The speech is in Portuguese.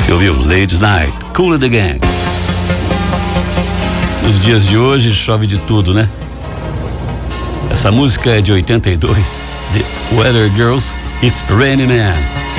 Você ouviu? Ladies Night, Kool and the Gang. Nos dias de hoje chove de tudo, né? Essa música é de 82, The Weather Girls, It's Raining Man.